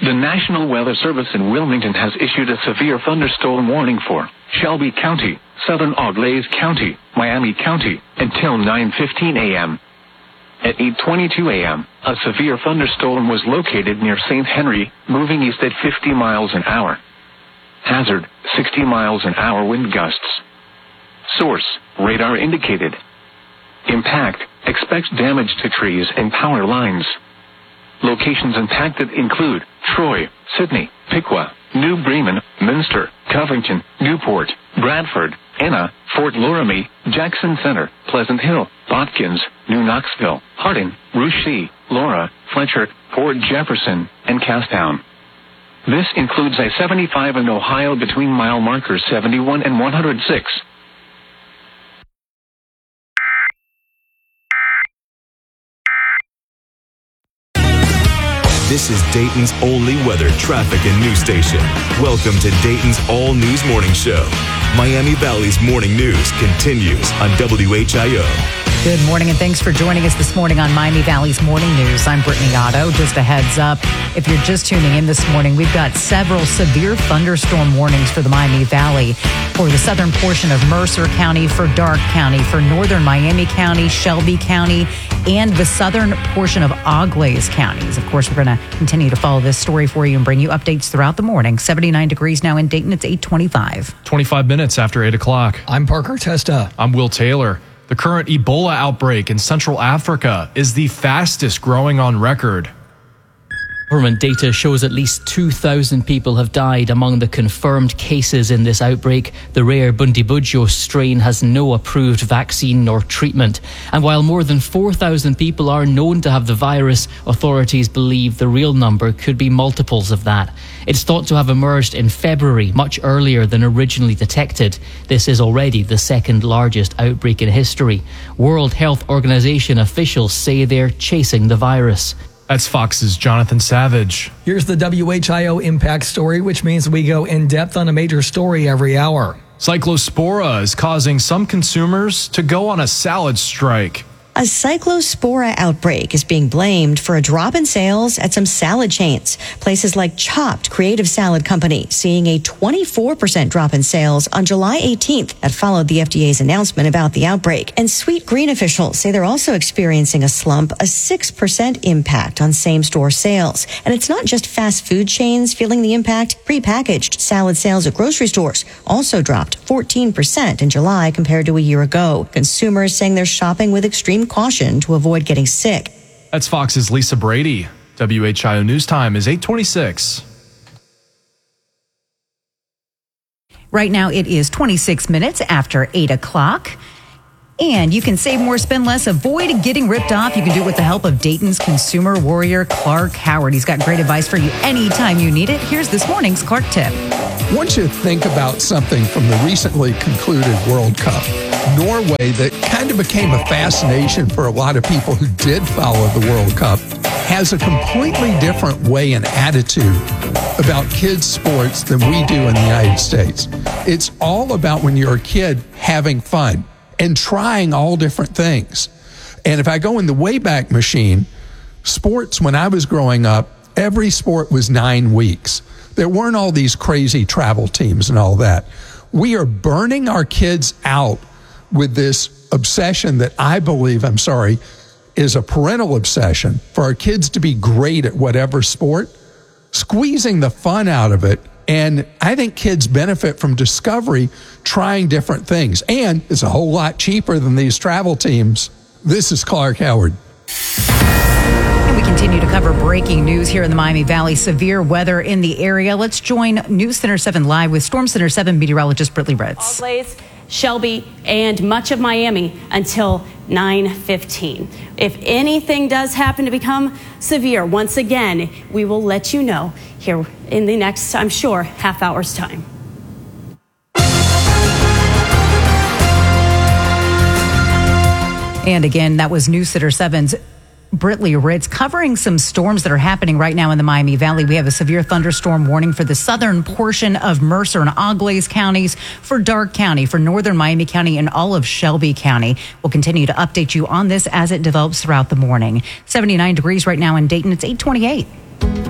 The National Weather Service in Wilmington has issued a severe thunderstorm warning for Shelby County, Southern Auglaize County, Miami County, until 9:15 a.m. At 8:22 a.m., a severe thunderstorm was located near St. Henry, moving east at 50 miles an hour. Hazard, 60 miles an hour wind gusts. Source, radar indicated. Impact, expects damage to trees and power lines. Locations impacted include Troy, Sydney, Piqua, New Bremen, Minster, Covington, Newport, Bradford, Anna, Fort Loramie, Jackson Center, Pleasant Hill, Botkins, New Knoxville, Hardin, Russia, Laura, Fletcher, Port Jefferson, and Casstown. This includes I-75 in Ohio between mile markers 71 and 106. This is Dayton's only weather, traffic, and news station. Welcome to Dayton's All News Morning Show. Miami Valley's morning news continues on WHIO. Good morning, and thanks for joining us this morning on Miami Valley's Morning News. I'm Brittany Otto. Just a heads up, if you're just tuning in this morning, we've got several severe thunderstorm warnings for the Miami Valley, for the southern portion of Mercer County, for Darke County, for northern Miami County, Shelby County, and the southern portion of Auglaize counties. Of course, we're going to continue to follow this story for you and bring you updates throughout the morning. 79 degrees now in Dayton. It's 8:25. 25 minutes after 8 o'clock. I'm Parker Testa. I'm Will Taylor. The current Ebola outbreak in Central Africa is the fastest growing on record. Government data shows at least 2,000 people have died among the confirmed cases in this outbreak. The rare Bundibugyo strain has no approved vaccine nor treatment. And while more than 4,000 people are known to have the virus, authorities believe the real number could be multiples of that. It's thought to have emerged in February, much earlier than originally detected. This is already the second largest outbreak in history. World Health Organization officials say they're chasing the virus. That's Fox's Jonathan Savage. Here's the WHIO Impact Story, which means we go in depth on a major story every hour. Cyclospora is causing some consumers to go on a salad strike. A cyclospora outbreak is being blamed for a drop in sales at some salad chains. Places like Chopped Creative Salad Company seeing a 24% drop in sales on July 18th. That followed the FDA's announcement about the outbreak. And Sweet Green officials say they're also experiencing a slump, a 6% impact on same-store sales. And it's not just fast food chains feeling the impact. Prepackaged salad sales at grocery stores also dropped 14% in July compared to a year ago. Consumers saying they're shopping with extreme caution to avoid getting sick. That's Fox's Lisa Brady. WHIO News Time is 8:26. Right now it is 26 minutes after 8 o'clock. And you can save more, spend less, avoid getting ripped off. You can do it with the help of Dayton's consumer warrior, Clark Howard. He's got great advice for you anytime you need it. Here's this morning's Clark Tip. Once you think about something from the recently concluded World Cup, Norway, that kind of became a fascination for a lot of people who did follow the World Cup, has a completely different way and attitude about kids' sports than we do in the United States. It's all about, when you're a kid, having fun and trying all different things. And if I go in the Wayback Machine, sports, when I was growing up, every sport was 9 weeks. There weren't all these crazy travel teams and all that. We are burning our kids out with this obsession that I believe, is a parental obsession for our kids to be great at whatever sport, squeezing the fun out of it. And I think kids benefit from discovery, trying different things. And it's a whole lot cheaper than these travel teams. This is Clark Howard. We continue to cover breaking news here in the Miami Valley. Severe weather in the area. Let's join News Center 7 Live with Storm Center 7 meteorologist Brittany Ritz. Auglaize, Shelby, and much of Miami until 9:15. If anything does happen to become severe, once again, we will let you know here in the next, I'm sure, half hour's time. And again, that was News Center 7's Brittany Ritz covering some storms that are happening right now in the Miami Valley. We have a severe thunderstorm warning for the southern portion of Mercer and Auglaize counties, for Darke County, for northern Miami County, and all of Shelby County. We'll continue to update you on this as it develops throughout the morning. 79 degrees right now in Dayton. It's 8:28.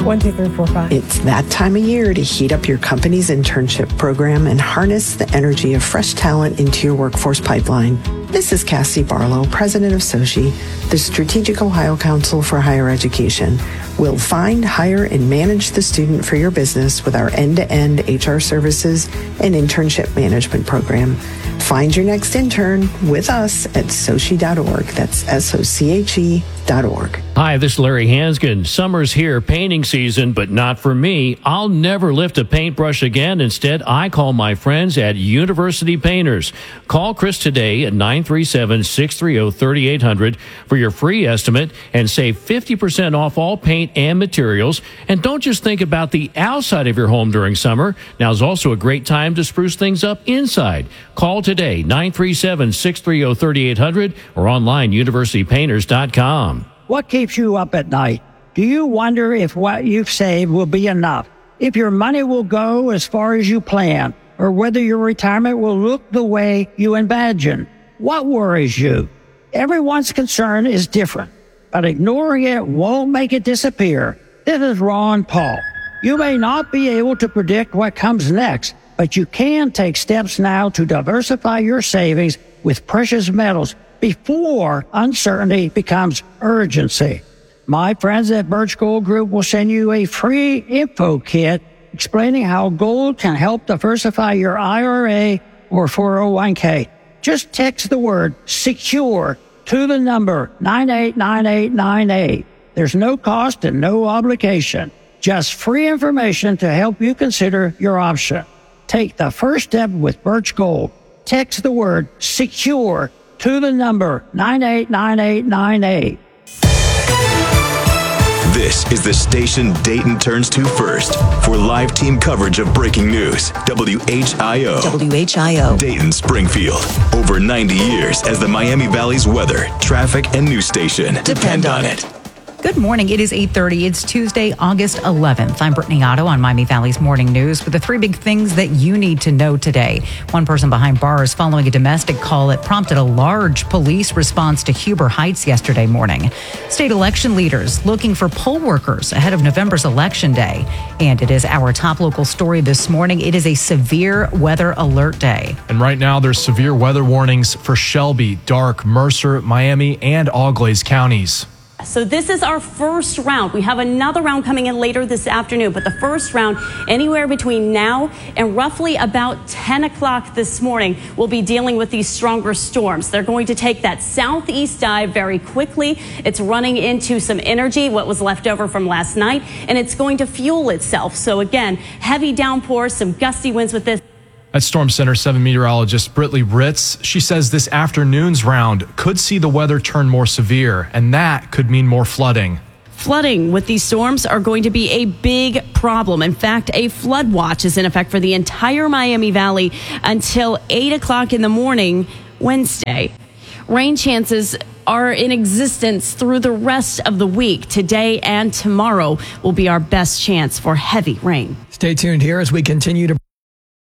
1, 2, 3, 4, 5. It's that time of year to heat up your company's internship program and harness the energy of fresh talent into your workforce pipeline. This is Cassie Barlow, president of SOCHI, the Strategic Ohio Council for Higher Education. We'll find, hire, and manage the student for your business with our end-to-end HR services and internship management program. Find your next intern with us at sochi.org. That's SOCHE.org. Hi, this is Larry Hanskin. Summer's here, painting season, but not for me. I'll never lift a paintbrush again. Instead, I call my friends at University Painters. Call Chris today at 937-630-3800 for your free estimate and save 50% off all paint and materials. And don't just think about the outside of your home during summer. Now's also a great time to spruce things up inside. Call today, 937-630-3800 or online, universitypainters.com. What keeps you up at night? Do you wonder if what you've saved will be enough? If your money will go as far as you plan? Or whether your retirement will look the way you imagine? What worries you? Everyone's concern is different, but ignoring it won't make it disappear. This is Ron Paul. You may not be able to predict what comes next, but you can take steps now to diversify your savings with precious metals before uncertainty becomes urgency. My friends at Birch Gold Group will send you a free info kit explaining how gold can help diversify your IRA or 401k. Just text the word SECURE to the number 989898. There's no cost and no obligation. Just free information to help you consider your option. Take the first step with Birch Gold. Text the word SECURE to the number 989898. This is the station Dayton turns to first for live team coverage of breaking news. WHIO. WHIO. Dayton, Springfield. Over 90 years as the Miami Valley's weather, traffic, and news station. Depend on it. Good morning. It is 8:30. It's Tuesday, August 11th. I'm Brittany Otto on Miami Valley's Morning News with the three big things that you need to know today. One person behind bars following a domestic call that prompted a large police response to Huber Heights yesterday morning. State election leaders looking for poll workers ahead of November's election day. And it is our top local story this morning. It is a severe weather alert day. And right now there's severe weather warnings for Shelby, Darke, Mercer, Miami, and Auglaize counties. So this is our first round. We have another round coming in later this afternoon, but the first round, anywhere between now and roughly about 10 o'clock this morning, we'll be dealing with these stronger storms. They're going to take that southeast dive very quickly. It's running into some energy, what was left over from last night, and it's going to fuel itself. So again, heavy downpours, some gusty winds with this. At Storm Center 7 meteorologist Britley Ritz, she says this afternoon's round could see the weather turn more severe, and that could mean more flooding. Flooding with these storms are going to be a big problem. In fact, a flood watch is in effect for the entire Miami Valley until 8 o'clock in the morning Wednesday. Rain chances are in existence through the rest of the week. Today and tomorrow will be our best chance for heavy rain. Stay tuned here as we continue to